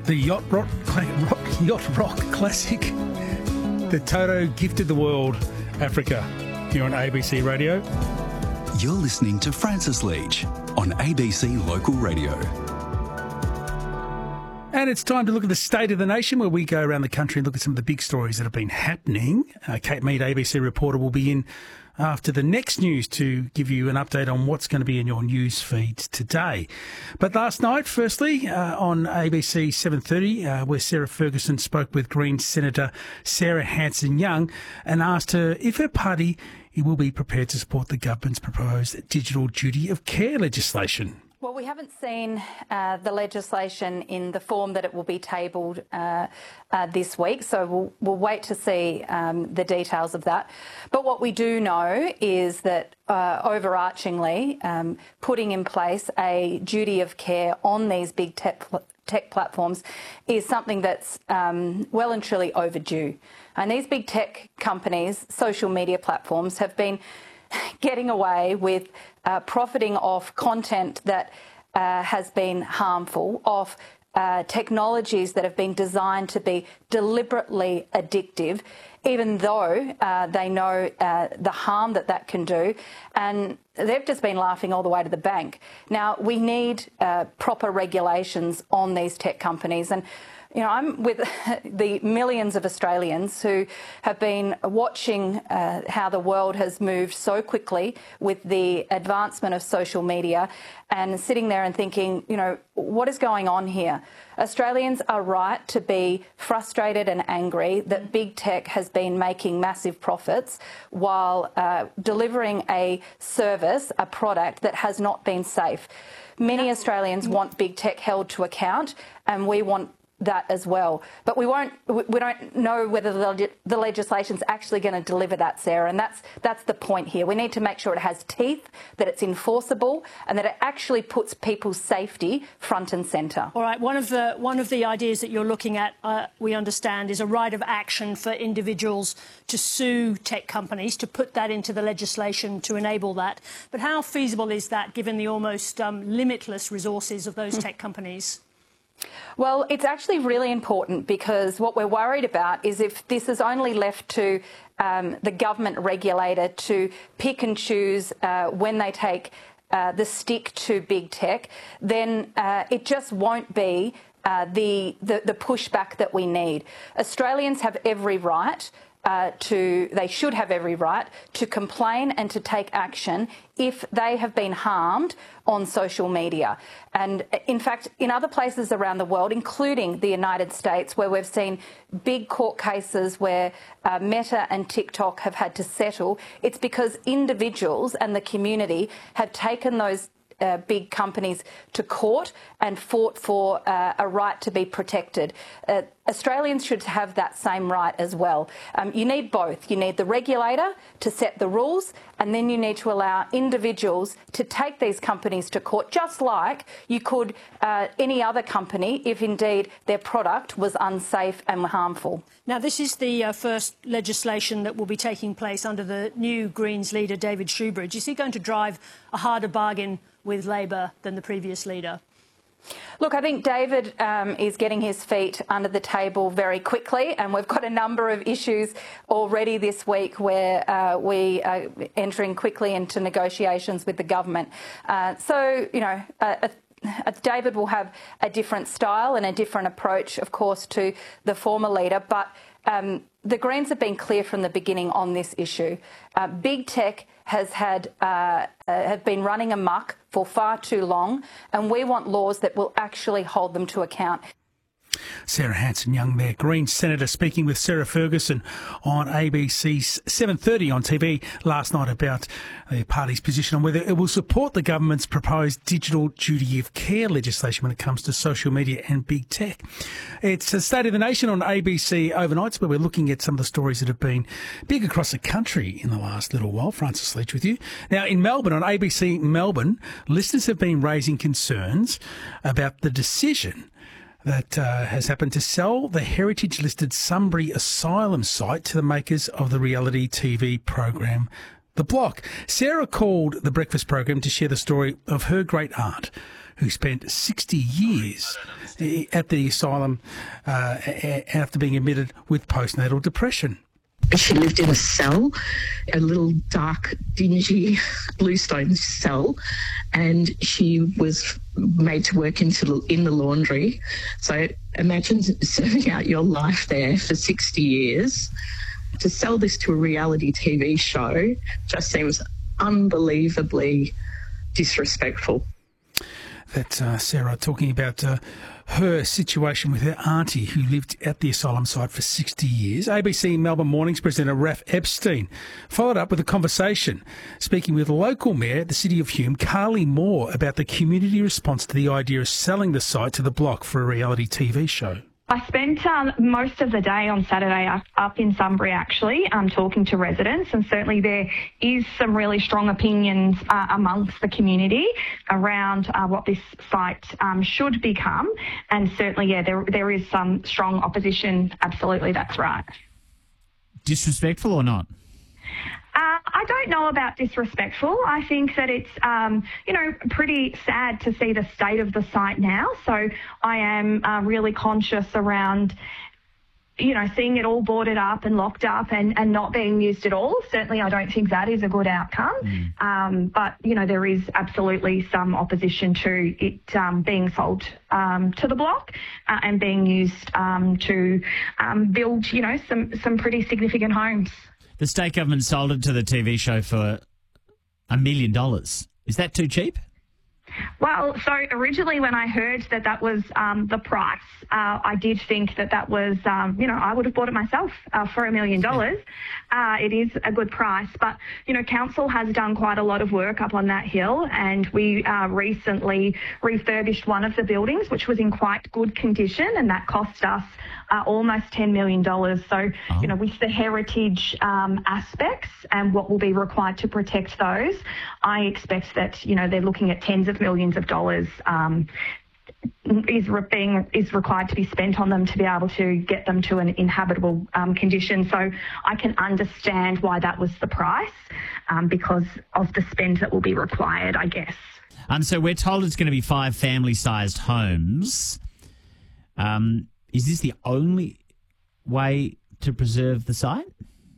The Yacht Rock Classic that Toto gifted the world, Africa, here on ABC Radio. You're listening to Francis Leach on ABC Local Radio. And it's time to look at the state of the nation, where we go around the country and look at some of the big stories that have been happening. Kate Mead, ABC reporter, will be in after the next news to give you an update on what's going to be in your news feed today. But last night, firstly, on ABC 7:30, where Sarah Ferguson spoke with Greens Senator Sarah Hanson-Young and asked her if her party will be prepared to support the government's proposed digital duty of care legislation. Well, we haven't seen the legislation in the form that it will be tabled this week, so we'll wait to see the details of that. But what we do know is that overarchingly, putting in place a duty of care on these big tech platforms is something that's well and truly overdue. And these big tech companies, social media platforms, have been getting away with profiting off content that has been harmful, off technologies that have been designed to be deliberately addictive, even though they know the harm that can do. And they've just been laughing all the way to the bank. Now, we need proper regulations on these tech companies. And you know, I'm with the millions of Australians who have been watching how the world has moved so quickly with the advancement of social media and sitting there and thinking, you know, what is going on here? Australians are right to be frustrated and angry that big tech has been making massive profits while delivering a service, a product that has not been safe. Many Australians want big tech held to account, and we want that as well. But we don't know whether the legislation's actually going to deliver that, Sarah, and that's the point here. We need to make sure it has teeth, that it's enforceable, and that it actually puts people's safety front and centre. All right, one of the ideas that you're looking at, we understand, is a right of action for individuals to sue tech companies, to put that into the legislation to enable that. But how feasible is that, given the almost limitless resources of those tech companies? Well, it's actually really important, because what we're worried about is if this is only left to the government regulator to pick and choose when they take the stick to big tech, then it just won't be the pushback that we need. Australians have every right they should have every right to complain and to take action if they have been harmed on social media. And in fact, in other places around the world, including the United States, where we've seen big court cases where Meta and TikTok have had to settle, it's because individuals and the community have taken those big companies to court and fought for a right to be protected. Australians should have that same right as well. You need both. You need the regulator to set the rules, and then you need to allow individuals to take these companies to court, just like you could any other company if indeed their product was unsafe and harmful. Now, this is the first legislation that will be taking place under the new Greens leader, David Shoebridge. Is he going to drive a harder bargain with Labor than the previous leader? Look, I think David is getting his feet under the table very quickly, and we've got a number of issues already this week where we are entering quickly into negotiations with the government. So, you know, David will have a different style and a different approach, of course, to the former leader, but the Greens have been clear from the beginning on this issue. Big tech have been running amok for far too long, and we want laws that will actually hold them to account. Sarah Hanson-Young there, Greens Senator, speaking with Sarah Ferguson on ABC 7:30 on TV last night about the party's position on whether it will support the government's proposed digital duty of care legislation when it comes to social media and big tech. It's a State of the Nation on ABC Overnights, where we're looking at some of the stories that have been big across the country in the last little while. Francis Leach with you. Now, in Melbourne, on ABC Melbourne, listeners have been raising concerns about the decision that has happened to sell the heritage-listed Sunbury Asylum site to the makers of the reality TV program The Block. Sarah called the breakfast program to share the story of her great aunt, who spent 60 years at the asylum after being admitted with postnatal depression. She lived in a cell, a little dark, dingy bluestone cell, and she was made to work in the laundry. So imagine serving out your life there for 60 years. To sell this to a reality TV show just seems unbelievably disrespectful. That's Sarah talking about her situation with her auntie who lived at the asylum site for 60 years. ABC Melbourne Mornings presenter Raph Epstein followed up with a conversation speaking with local mayor at the City of Hume, Carly Moore, about the community response to the idea of selling the site to the Block for a reality TV show. I spent most of the day on Saturday up in Sunbury, actually, talking to residents, and certainly there is some really strong opinions amongst the community around what this site should become, and certainly, there is some strong opposition. Absolutely, that's right. Disrespectful or not? I don't know about disrespectful. I think that it's, pretty sad to see the state of the site now. So I am really conscious around, seeing it all boarded up and locked up and not being used at all. Certainly I don't think that is a good outcome. But, there is absolutely some opposition to it being sold to the Block and being used to build, some pretty significant homes. The state government sold it to the TV show for $1 million. Is that too cheap? Well, so originally when I heard that was the price, I did think that was, I would have bought it myself for $1 million. It is a good price, but, council has done quite a lot of work up on that hill, and we recently refurbished one of the buildings, which was in quite good condition, and that cost us almost $10 million. So, with the heritage aspects and what will be required to protect those, I expect that, they're looking at tens of millions of dollars is required to be spent on them to be able to get them to an inhabitable condition. So I can understand why that was the price because of the spend that will be required, I guess. So we're told it's going to be 5 family-sized homes. Is this the only way to preserve the site?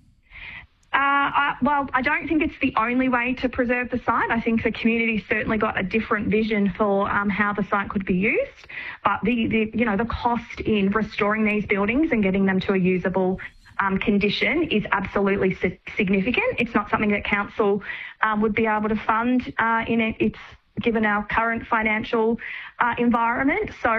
Well, I don't think it's the only way to preserve the site. I think the community certainly got a different vision for how the site could be used. But the cost in restoring these buildings and getting them to a usable condition is absolutely significant. It's not something that council would be able to fund it's given our current financial environment. So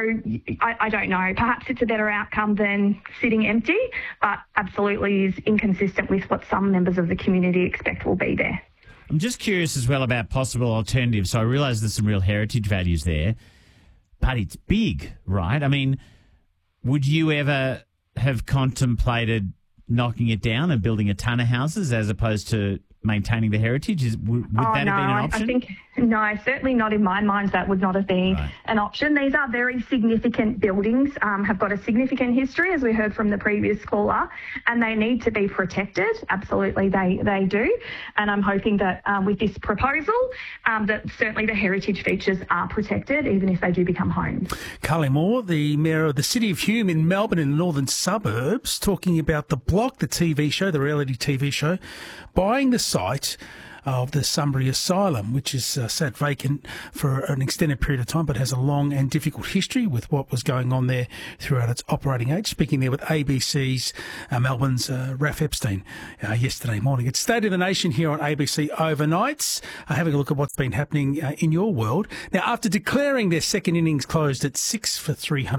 I don't know. Perhaps it's a better outcome than sitting empty, but absolutely is inconsistent with what some members of the community expect will be there. I'm just curious as well about possible alternatives. So I realise there's some real heritage values there, but it's big, right? I mean, would you ever have contemplated knocking it down and building a ton of houses as opposed to maintaining the heritage? Would that have been an option? No, certainly not in my mind. That would not have been an option. These are very significant buildings, have got a significant history, as we heard from the previous caller, and they need to be protected. Absolutely, they do. And I'm hoping that with this proposal, that certainly the heritage features are protected, even if they do become homes. Carly Moore, the Mayor of the City of Hume in Melbourne in the northern suburbs, talking about The Block, the TV show, the reality TV show, buying the site of the Sunbury Asylum, which is sat vacant for an extended period of time, but has a long and difficult history with what was going on there throughout its operating age. Speaking there with ABC's Melbourne's Raph Epstein yesterday morning. It's State of the Nation here on ABC Overnights, having a look at what's been happening in your world. Now, after declaring their second innings closed at 6 for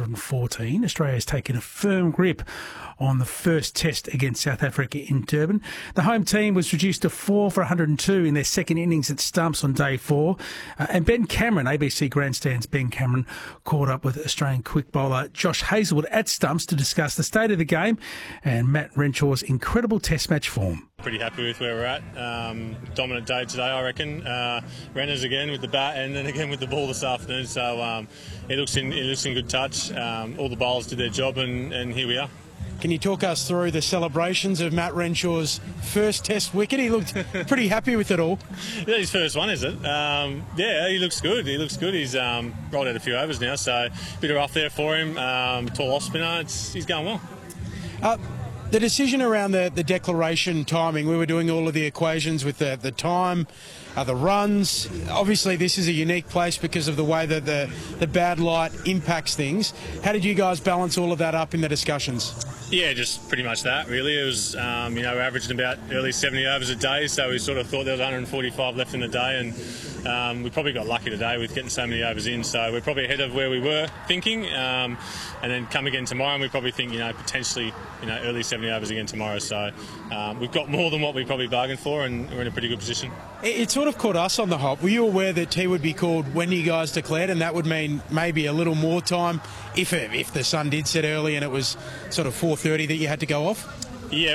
314, Australia has taken a firm grip on the first test against South Africa in Durban. The home team was reduced to 4 for 102 in their second innings at stumps on day 4. And Ben Cameron, ABC Grandstand's Ben Cameron, caught up with Australian quick bowler Josh Hazlewood at stumps to discuss the state of the game and Matt Renshaw's incredible test match form. Pretty happy with where we're at. Dominant day today, I reckon. Renners again with the bat and then again with the ball this afternoon. So it looks in good touch. All the bowlers did their job and here we are. Can you talk us through the celebrations of Matt Renshaw's first Test wicket? He looked pretty happy with it all. Yeah, his first one, is it? Yeah, he looks good. He's rolled out a few overs now, so a bit of rough there for him. Tall off spinner. He's going well. The decision around the declaration timing, we were doing all of the equations with the time, the runs. Obviously, this is a unique place because of the way that the bad light impacts things. How did you guys balance all of that up in the discussions? Yeah, just pretty much that, really. It was, we're averaging about early 70 overs a day, so we sort of thought there was 145 left in the day, and we probably got lucky today with getting so many overs in, so we're probably ahead of where we were thinking, and then come again tomorrow, and we probably think, potentially, early 70 overs again tomorrow, so we've got more than what we probably bargained for, and we're in a pretty good position. It sort of caught us on the hop. Were you aware that tea would be called when you guys declared, and that would mean maybe a little more time if the sun did set early and it was sort of 4:30 that you had to go off? Yeah,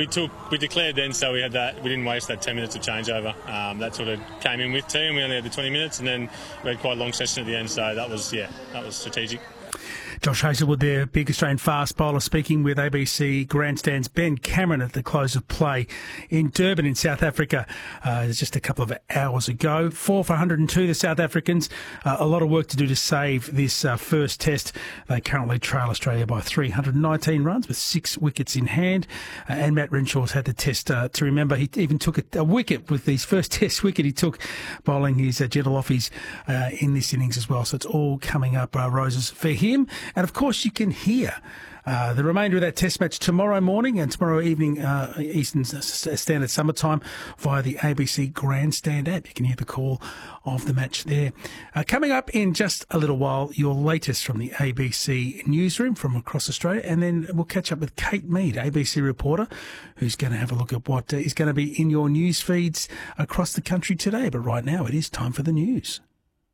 we declared then, so we had that. We didn't waste that 10 minutes of changeover. That sort of came in with tea, and we only had the 20 minutes, and then we had quite a long session at the end. So that was strategic. Josh Hazlewood there, big Australian fast bowler, speaking with ABC Grandstand's Ben Cameron at the close of play in Durban in South Africa just a couple of hours ago. 4 for 102, the South Africans. A lot of work to do to save this first test. They currently trail Australia by 319 runs with 6 wickets in hand. And Matt Renshaw's had the test to remember. He even took a wicket with his first test wicket. He took bowling his gentle offies in this innings as well. So it's all coming up roses for him. And, of course, you can hear the remainder of that test match tomorrow morning and tomorrow evening Eastern Standard Summertime via the ABC Grandstand app. You can hear the call of the match there. Coming up in just a little while, your latest from the ABC newsroom from across Australia, and then we'll catch up with Kate Mead, ABC reporter, who's going to have a look at what is going to be in your news feeds across the country today. But right now, it is time for the news.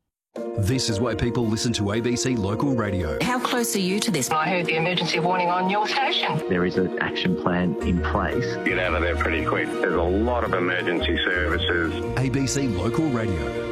This is why people listen to ABC Local Radio. How close are you to this? I heard the emergency warning on your station. There is an action plan in place. Get out of there pretty quick. There's a lot of emergency services. ABC Local Radio.